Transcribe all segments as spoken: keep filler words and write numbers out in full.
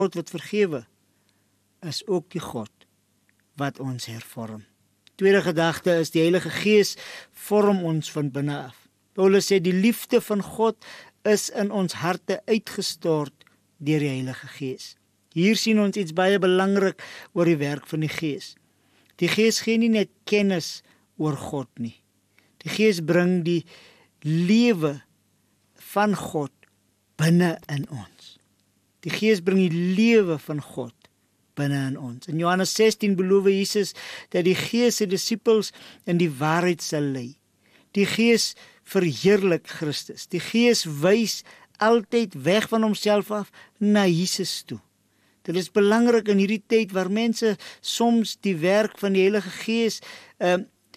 God wat vergewe, is ook die God wat ons hervorm. Tweede gedagte is die Heilige Gees vorm ons van binne af. Paulus sê die liefde van God is in ons harte uitgestort deur die Heilige Gees. Hier sien ons iets baie belangrik oor die werk van die Gees. Die Gees gee nie net kennis oor God nie. Die Gees bring die lewe van God binne in ons. Die Gees bring die lewe van God binne in ons. In Johannes sestien beloof Jesus dat die Gees sy disippels in die waarheid sal lei. Die Gees verheerlik Christus. Die Gees wys altyd weg van homself af na Jesus toe. Dit is belangrik in hierdie tyd waar mense soms die werk van die Heilige Gees uh,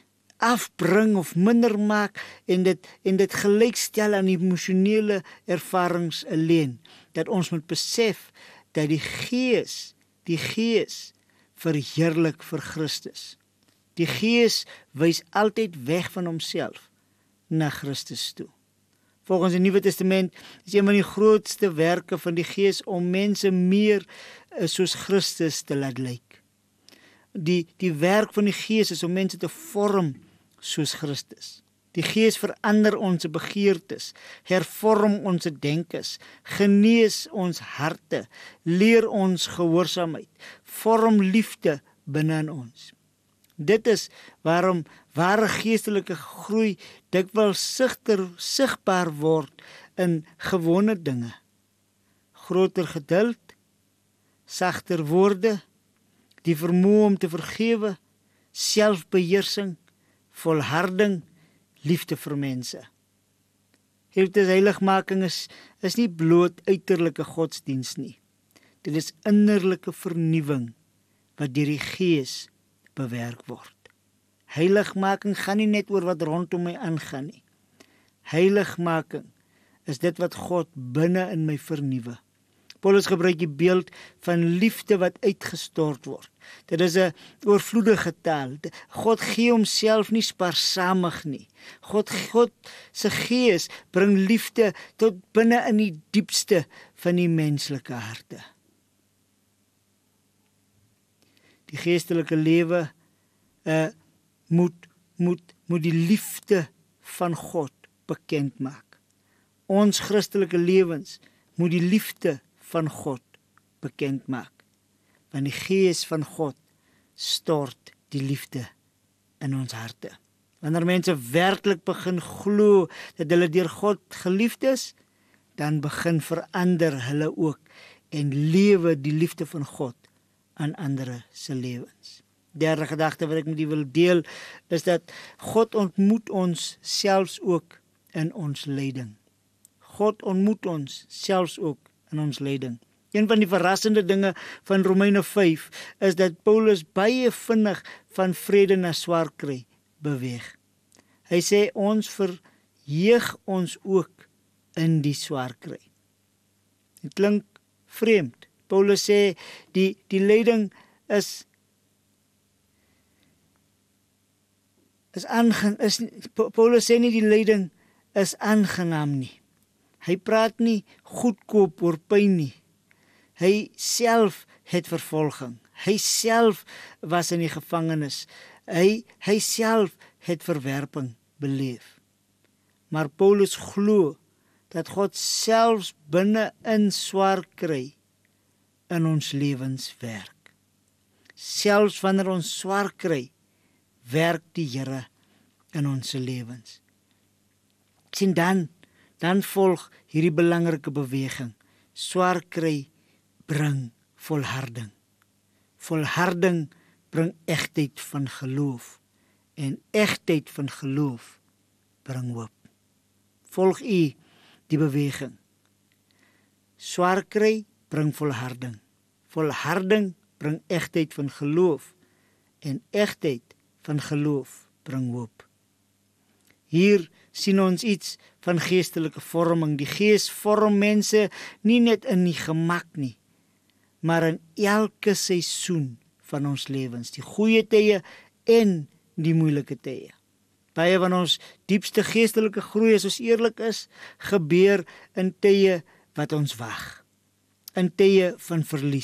afbring of minder maak en dit en dit gelykstel aan emosionele ervarings alleen. Dat ons moet besef dat die Gees, die Gees verheerlik vir Christus. Die Gees wys altyd weg van homself na Christus toe. Volgens die Nuwe Testament is een van die grootste werke van die Gees om mense meer soos Christus te laat lyk. Die, die werk van die Gees is om mense te vorm soos Christus. Die Gees verander ons begeertes, hervorm ons denkes, genees ons harte, leer ons gehoorsaamheid, vorm liefde binne in ons. Dit is waarom ware geestelike groei dikwels sigter, sigbaar word in gewone dinge. Groter geduld, sagter woorde, die vermoë om te vergewe, selfbeheersing, volharding, liefde vir mense. Hierdie heiligmaking is, is nie bloot uiterlike godsdiens nie. Dit is innerlike vernuwing wat deur die Gees bewerk word. Heiligmaking gaan nie net oor wat rondom my aangaan nie. Heiligmaking is dit wat God binne in my vernuwe. Paulus gebruik die beeld van liefde wat uitgestort word. Dit is 'n oorvloedige taal. God gee homself nie spaarsamig nie. God, God se Gees bring liefde tot binne in die diepste van die menslike harte. Die geestelike lewe uh, moet, moet, moet die liefde van God bekend maak. Ons Christelike lewens moet die liefde van God bekend maak. Want die Gees van God stort die liefde in ons harte. Wanneer mense werklik begin glo dat hulle deur God geliefd is, dan begin verander hulle ook en lewe die liefde van God aan ander se lewens. Derde gedagte wat ek met u wil deel, is dat God ontmoet ons selfs ook in ons lyding. God ontmoet ons selfs ook in ons lyding. Een van die verrassende dinge van Romeine vyf is dat Paulus baie vinnig van vrede na swaar kry beweeg. Hy sê ons verheug ons ook in die swaar kry. Dit klink vreemd. Paulus sê die die lyding is is aangenaam is Paulus sê nie die lyding is aangenaam nie. Hy praat nie goedkoop oor pyn nie. Hy self het vervolging. Hy self was in die gevangenis. Hy hy self het verwerping beleef. Maar Paulus glo dat God selfs binne in swaar kry in ons lewens werk. Selfs wanneer ons swaar kry, werk die Here in ons lewens. Sien dan, dan volg hierdie belangrike beweging. Swaar kry bring volharding. Volharding bring egtheid van geloof. En egtheid van geloof bring hoop. Volg u die beweging. Swaar kry bring volharding. Volharding bring egtheid van geloof. En egtheid van geloof bring hoop. Hier sien ons iets van geestelike vorming. Die Gees vorm mense nie net in die gemak nie, maar in elke seisoen van ons lewens, die goeie tye en die moeilike tye. Baie van ons diepste geestelike groei, as ons eerlik is, gebeur in tye wat ons wag. in tye van verlies.